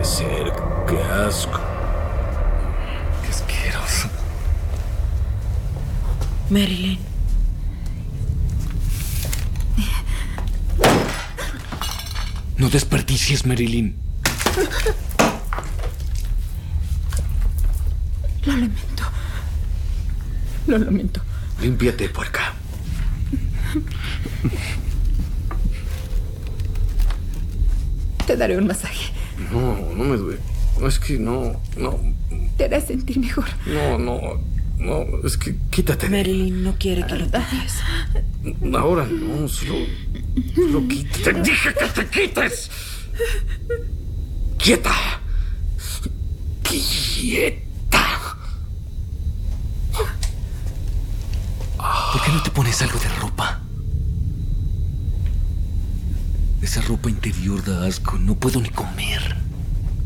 puede ser. ¡Qué asco! ¡Qué asqueroso! Marilyn. No desperdicies, Marilyn. Lo lamento. Lo lamento. Límpiate, puerca. Te daré un masaje. No, no me duele. No, es que no. Te hará sentir mejor. No, es que quítate. Marilyn no quiere que lo toques. Ahora no, solo quítate. ¡Dije que te quites! ¡Quieta! ¡Quieta! ¿Por qué no te pones algo de ropa? Esa ropa interior da asco. No puedo ni comer.